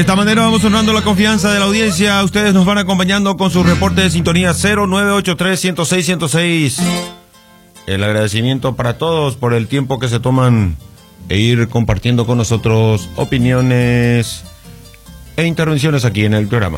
esta manera vamos honrando la confianza de la audiencia. Ustedes nos van acompañando con sus reportes de sintonía 0983-106-106. El agradecimiento para todos por el tiempo que se toman e ir compartiendo con nosotros opiniones e intervenciones aquí en el programa.